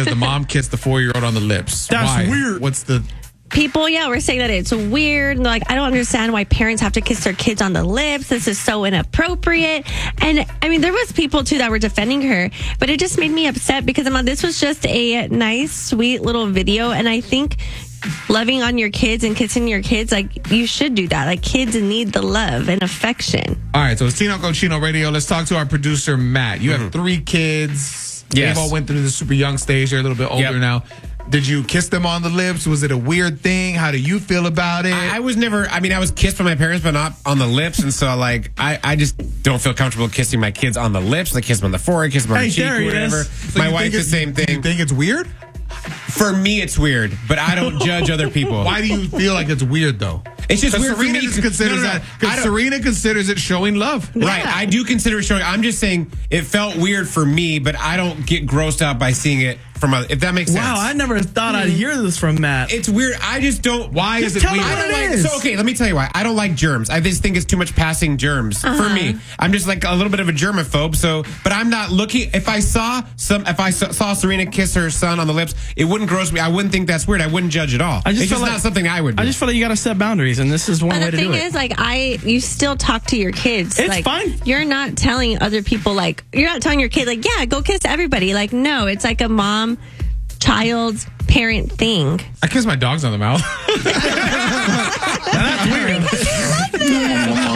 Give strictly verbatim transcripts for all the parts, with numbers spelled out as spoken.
because the mom kissed the four-year-old on the lips. That's Why? weird. What's the... People, yeah, were saying that it's weird. And they're like, I don't understand why parents have to kiss their kids on the lips. This is so inappropriate. And I mean, there was people too that were defending her, but it just made me upset because I'm like, this was just a nice, sweet little video. And I think loving on your kids and kissing your kids, like you should do that. Like kids need the love and affection. All right, so it's Tino Cochino Radio. Let's talk to our producer, Matt. You mm-hmm. have three kids. Yes. They've all went through the super young stage. They're a little bit older Yep. now. Did you kiss them on the lips? Was it a weird thing? How do you feel about it? I, I was never, I mean, I was kissed by my parents, but not on the lips. And so, like, I, I just don't feel comfortable kissing my kids on the lips. Like, kiss them on the forehead, kiss them on Hey, the cheek, there or he whatever. is. So My you wife, think the it's- same thing. You think it's weird? For me, it's weird, but I don't judge other people. Why do you feel like it's weird, though? It's just weird Serena for me. considers No, no, no. that I because don't- Serena considers it showing love. Right, I do consider it showing. I'm just saying it felt weird for me, but I don't get grossed out by seeing it from other. If that makes sense. Wow, I never thought I'd hear this from Matt. It's weird. I just don't. Why Just is it tell me weird? I don't what it like. is. So okay, let me tell you why. I don't like germs. I just think it's too much passing germs for me. I'm just like a little bit of a germaphobe. So, but I'm not looking. If I saw some, if I saw, saw Serena kiss her son on the lips, it wouldn't gross me. I wouldn't think that's weird. I wouldn't judge at all. I just it's feel just like- not something I would do. I just feel like you got to set boundaries, and this is one But way the to thing do it. is, like, I, you still talk to your kids. It's like, fine. You're not telling other people, like, you're not telling your kid, like, yeah, go kiss everybody. Like, no, it's like a mom, child, parent thing. I kiss my dogs on the mouth. That's weird.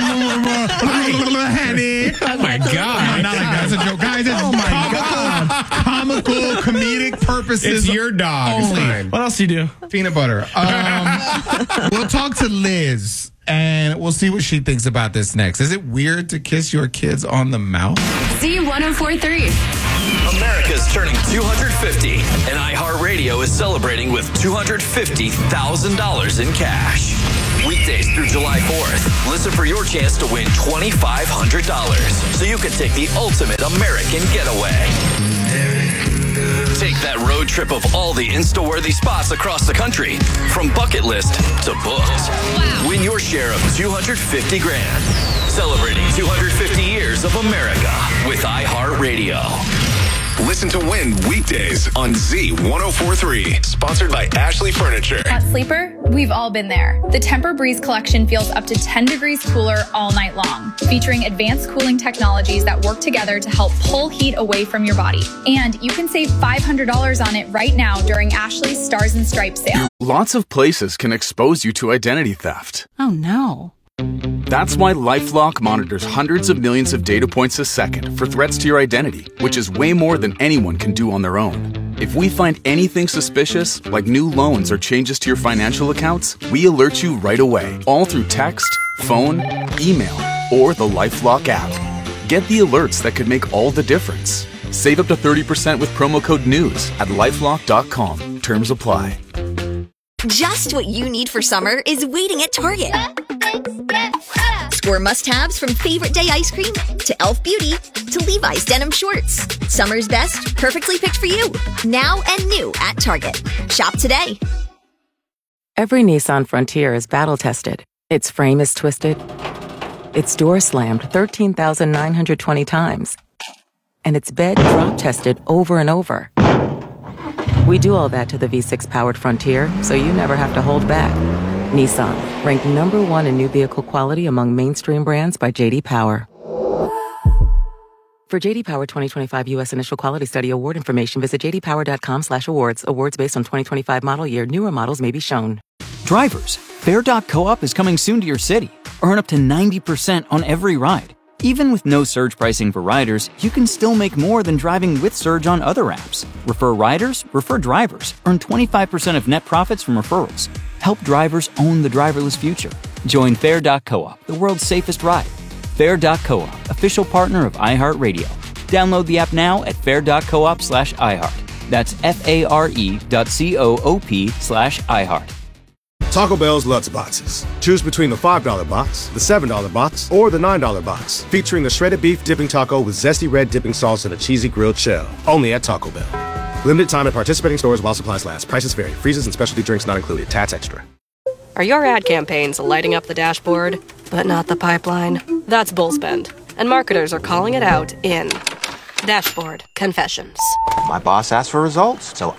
Honey. oh my god! Not like that. That's a joke, guys. It's Oh my comical, comical, comedic purposes. It's your dog. It's only. fine. What else do you do? Peanut butter. Um, we'll talk to Liz, and we'll see what she thinks about this next. Is it weird to kiss your kids on the mouth? Z one oh four point three. America's turning two hundred fifty, and iHeartRadio is celebrating with two hundred fifty thousand dollars in cash. Weekdays through July fourth, listen for your chance to win twenty-five hundred dollars so you can take the ultimate American getaway. Take that road trip of all the Insta-worthy spots across the country, from bucket list to booked. Win your share of two hundred fifty grand. Celebrating two hundred fifty years of America with iHeartRadio. Listen to win weekdays on Z one oh four point three. Sponsored by Ashley Furniture. Hot sleeper? We've all been there. The Tempur-Breeze collection feels up to ten degrees cooler all night long, featuring advanced cooling technologies that work together to help pull heat away from your body. And you can save five hundred dollars on it right now during Ashley's Stars and Stripes sale. Lots of places can expose you to identity theft. Oh no. That's why LifeLock monitors hundreds of millions of data points a second for threats to your identity, which is way more than anyone can do on their own. If we find anything suspicious, like new loans or changes to your financial accounts, we alert you right away, all through text, phone, email, or the LifeLock app. Get the alerts that could make all the difference. Save up to thirty percent with promo code NEWS at lifelock dot com. Terms apply. Just what you need for summer is waiting at Target. Score must-haves from Favorite Day ice cream to e l f Beauty to Levi's denim shorts. Summer's best, perfectly picked for you. Now and new at Target. Shop today. Every Nissan Frontier is battle-tested. Its frame is twisted. Its door slammed thirteen thousand nine hundred twenty times. And its bed drop-tested over and over. We do all that to the V six powered Frontier, so you never have to hold back. Nissan, ranked number one in new vehicle quality among mainstream brands by J D Power. For J D Power twenty twenty-five U S Initial Quality Study Award information, visit j d power dot com slash awards. Awards based on twenty twenty-five model year. Newer models may be shown. Drivers, Fair dot coop is coming soon to your city. Earn up to ninety percent on every ride. Even with no surge pricing for riders, you can still make more than driving with Surge on other apps. Refer riders, refer drivers. Earn twenty-five percent of net profits from referrals. Help drivers own the driverless future. Join Fair dot coop, the world's safest ride. Fair dot coop, official partner of iHeartRadio. Download the app now at fair dot coop slash iHeart. That's F-A-R-E dot C-O-O-P slash iHeart. Taco Bell's Lutz Boxes. Choose between the five dollar box, the seven dollar box, or the nine dollar box, featuring the shredded beef dipping taco with zesty red dipping sauce and a cheesy grilled shell. Only at Taco Bell. Limited time at participating stores while supplies last. Prices vary. Freezes and specialty drinks not included. Tats extra. Are your ad campaigns lighting up the dashboard, but not the pipeline? That's Bullspend, and marketers are calling it out in Dashboard Confessions. My boss asked for results, so